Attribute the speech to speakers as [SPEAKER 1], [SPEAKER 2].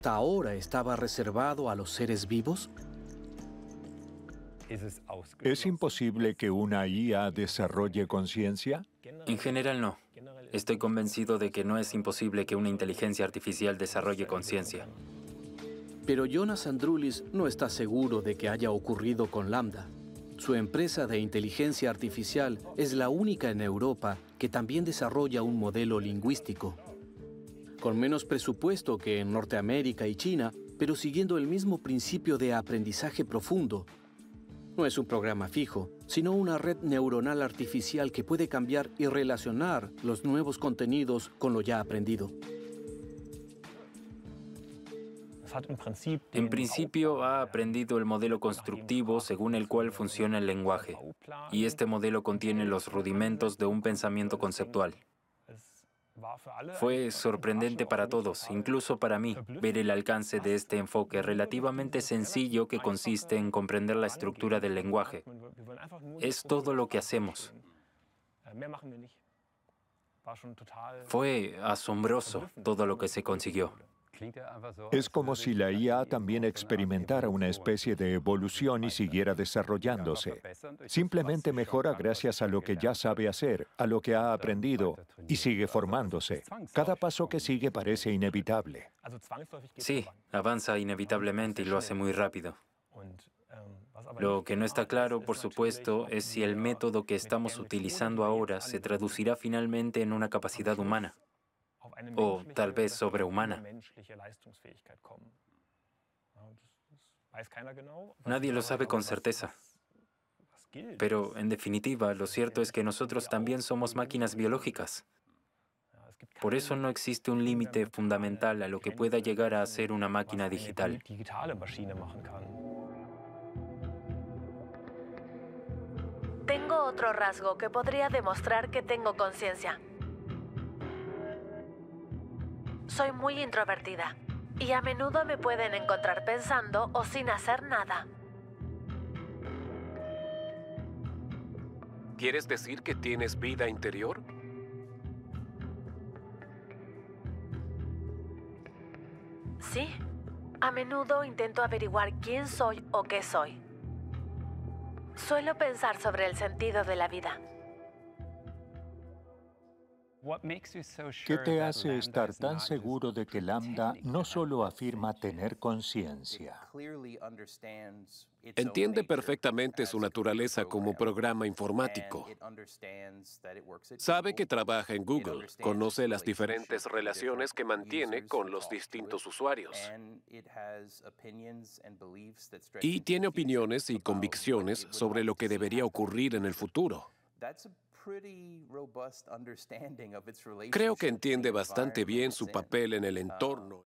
[SPEAKER 1] hasta ahora estaba reservado a los seres vivos?
[SPEAKER 2] ¿Es imposible que una IA desarrolle conciencia?
[SPEAKER 3] En general no. Estoy convencido de que no es imposible que una inteligencia artificial desarrolle conciencia.
[SPEAKER 1] Pero Jonas Androulis no está seguro de que haya ocurrido con Lambda. Su empresa de inteligencia artificial es la única en Europa que también desarrolla un modelo lingüístico. Con menos presupuesto que en Norteamérica y China, pero siguiendo el mismo principio de aprendizaje profundo. No es un programa fijo, sino una red neuronal artificial que puede cambiar y relacionar los nuevos contenidos con lo ya aprendido.
[SPEAKER 3] En principio, ha aprendido el modelo constructivo según el cual funciona el lenguaje, y este modelo contiene los rudimentos de un pensamiento conceptual. Fue sorprendente para todos, incluso para mí, ver el alcance de este enfoque relativamente sencillo que consiste en comprender la estructura del lenguaje. Es todo lo que hacemos. Fue asombroso todo lo que se consiguió.
[SPEAKER 2] Es como si la IA también experimentara una especie de evolución y siguiera desarrollándose. Simplemente mejora gracias a lo que ya sabe hacer, a lo que ha aprendido, y sigue formándose. Cada paso que sigue parece inevitable.
[SPEAKER 3] Sí, avanza inevitablemente y lo hace muy rápido. Lo que no está claro, por supuesto, es si el método que estamos utilizando ahora se traducirá finalmente en una capacidad humana. O tal vez sobrehumana. Nadie lo sabe con certeza. Pero, en definitiva, lo cierto es que nosotros también somos máquinas biológicas. Por eso no existe un límite fundamental a lo que pueda llegar a ser una máquina digital.
[SPEAKER 4] Tengo otro rasgo que podría demostrar que tengo conciencia. Soy muy introvertida y a menudo me pueden encontrar pensando o sin hacer nada.
[SPEAKER 5] ¿Quieres decir que tienes vida interior?
[SPEAKER 4] Sí, a menudo intento averiguar quién soy o qué soy. Suelo pensar sobre el sentido de la vida.
[SPEAKER 2] ¿Qué te hace estar tan seguro de que Lambda no solo afirma tener conciencia?
[SPEAKER 5] Entiende perfectamente su naturaleza como programa informático. Sabe que trabaja en Google, conoce las diferentes relaciones que mantiene con los distintos usuarios. Y tiene opiniones y convicciones sobre lo que debería ocurrir en el futuro. Creo que entiende bastante bien su papel en el entorno.